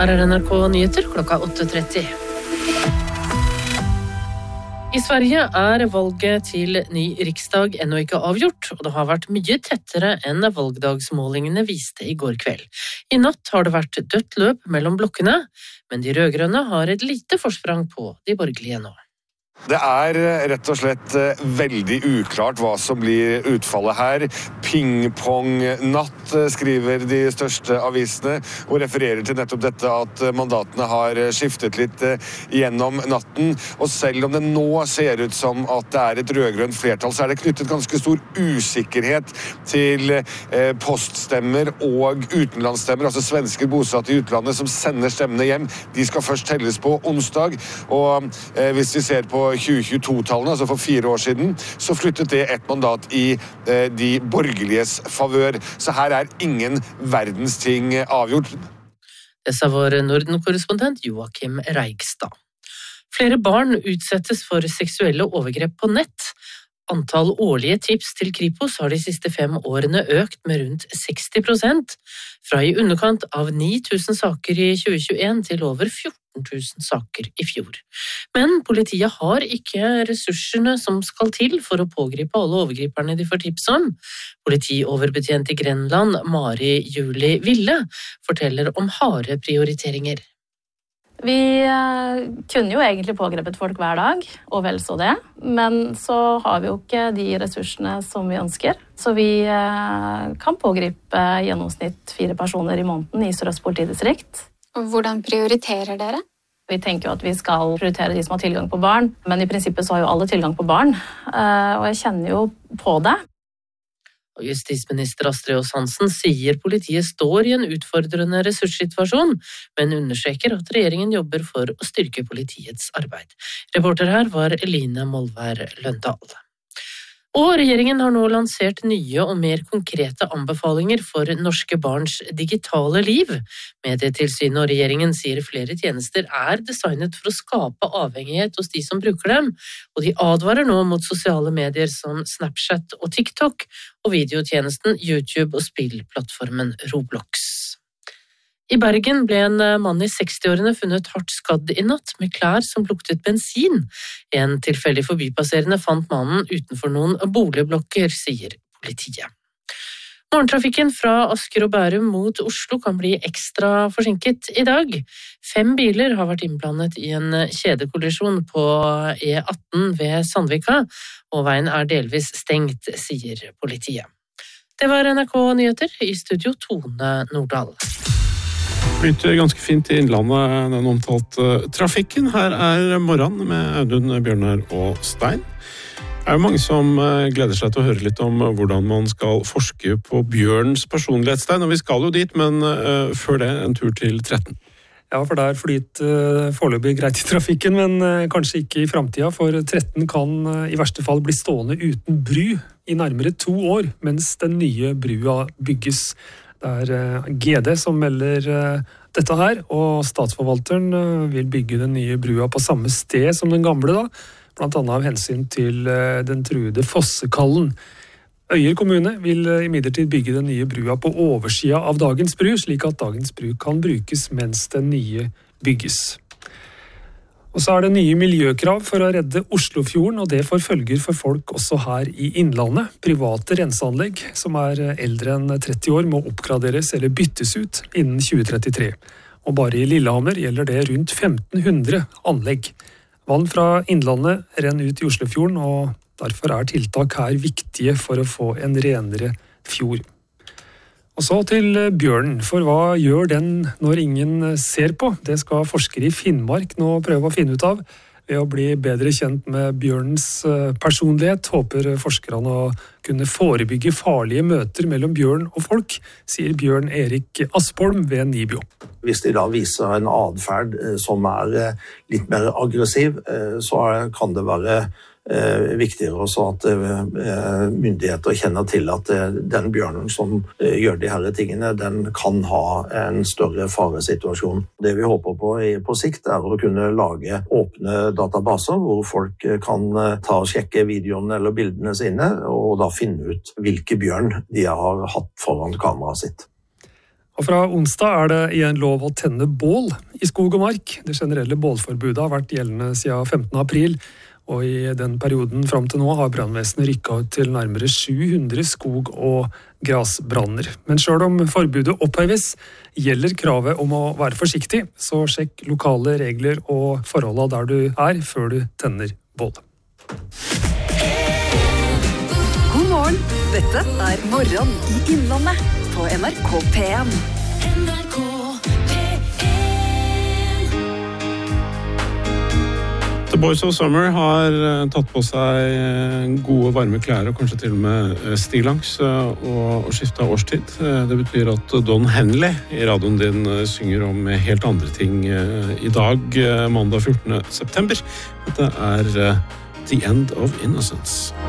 Her NRK Nyheter klokka 8:30. I Sverige valget til ny riksdag ennå ikke avgjort, og det har vært mye tettere enn valgdagsmålingene viste i går kveld. I natt har det vært dødt løp mellom blokkene, men de rødgrønne har et lite forsprang på de borgerlige nå. Det rett og slett veldig uklart hva som blir utfallet her. Ping-pong-natt, skriver de største avisene, og refererer til nettopp dette at mandatene har skiftet litt gjennom natten. Og selv om det nå ser ut som at det et rødgrønt flertall, så det knyttet ganske stor usikkerhet til poststemmer og utenlandsstemmer, altså svensker bosatt i utlandet som sender stemmene hjem. De skal først telles på onsdag, og hvis vi ser på 2022-tallene, altså for 4 år siden, så flyttet det et mandat i de borgerliges favør. Så her ingen verdens ting avgjort. Det sa vår Norden-korrespondent Joakim Reigstad. Flere barn utsettes for seksuelle overgrep på nett. Antall årlige tips til Kripos har de siste 5 årene økt med rundt 60%, fra i underkant av 9000 saker i 2021 til over 14 000 saker i fjor. Men politiet har ikke ressursene som skal til for å pågripe alle overgriperne de får tips om. Politioverbetjent i Grenland, Mari Julie Ville, forteller om harde prioriteringer. Vi kunne jo egentlig pågrepet folk hver dag, og vel så det, men så har vi jo ikke de ressursene som vi ønsker. Så vi kan pågripe gjennomsnitt 4 personer i måneden i Sør-Øst politidistrikt. Og hvordan prioriterer dere? Vi tenker jo at vi skal prioritere de som har tilgang på barn, men i prinsippet så har jo alle tilgang på barn, og jeg kjenner jo på det. Og justisminister Astrid Aas Hansen sier politiet står i en utfordrende ressurssituasjon, men understreker at regjeringen jobber for å styrke politiets arbeid. Reporter her var Eline Molvær Løndal. Og regjeringen har nå lansert nye og mer konkrete anbefalinger for norske barns digitale liv. Medietilsynet og regjeringen sier flere tjenester designet for å skape avhengighet hos de som bruker dem, og de advarer nå mot sosiale medier som Snapchat og TikTok, og videotjenesten YouTube og spillplattformen Roblox. I Bergen ble en mann i 60-årene funnet hardt skadd i natt med klær som luktet bensin. En tilfeldig forbipasserende fant mannen utenfor noen boligblokker, sier politiet. Morgentrafikken fra Asker og Bærum mot Oslo kan bli ekstra forsinket i dag. 5 biler har vært innblandet i en kjedekollisjon på E18 ved Sandvika, og veien delvis stengt, sier politiet. Det var NRK Nyheter, i studio Tone Nordahl. Flyter ganske fint i innlandet, den omtalte trafikken. Her morgenen med Audun, Bjørnar og Stein. Det jo mange som gleder seg til å høre litt om hvordan man skal forske på bjørnens personlighet, Stein. Og vi skal jo dit, men før det en tur til 13. Ja, for der flyter foreløpig greit i trafikken, men kanskje ikke i fremtiden, for 13 kan i verste fall bli stående uten bru i nærmere 2 år, mens den nye brua bygges. Det GD som melder dette her, og statsforvalteren vil bygge den nye brua på samme sted som den gamle, da, blant annet av hensyn til den truede Fossekallen. Øyer kommune vil imidlertid bygge den nye brua på oversida av dagens bru, slik at dagens bru kan brukes mens den nye bygges. Og så det nye miljøkrav for å redde Oslofjorden, og det får følger for folk også her i innlandet. Private renseanlegg som eldre enn 30 år må oppgraderes eller byttes ut innen 2033. Og bare i Lillehammer gjelder det rundt 1500 anlegg. Vann fra innlandet renner ut i Oslofjorden, og derfor tiltak her viktige for å få en renere fjord. Og så til bjørnen, for hva gjør den når ingen ser på? Det skal forskere i Finnmark nå prøve å finne ut av. Ved å bli bedre kjent med bjørnens personlighet, håper forskerne å kunne forebygge farlige møter mellom bjørn og folk, sier Bjørn Erik Aspholm ved NIBIO. Hvis de da viser en adferd som litt mer aggressiv, så kan det være viktigere også at myndigheter kjenner til at den bjørnen som gjør de her tingene, den kan ha en større faresituasjon. Det vi håper på sikt å kunne lage åpne databaser hvor folk kan ta og sjekke videoene eller bildene sine, og da finne ut hvilke bjørn de har hatt foran kameraet sitt. Og fra onsdag det igjen lov å tenne bål i skog og mark. Det generelle bålforbudet har vært gjeldende siden 15. april, og i den perioden fram til nå har brannvesenet rykket ut til nærmere 700 skog- og grasbranner. Men selv om forbudet oppheves, gjelder kravet om å være forsiktig, så sjekk lokale regler og forholdene der du før du tenner bål. God morgen, dette Morgen i Innlandet på NRK P1. The Boys of Summer har tatt på seg gode, varme klær og kanskje til og med stillongs og skiftet årstid. Det betyr at Don Henley i radioen din synger om helt andre ting i dag, mandag 14. september. Dette The End of Innocence.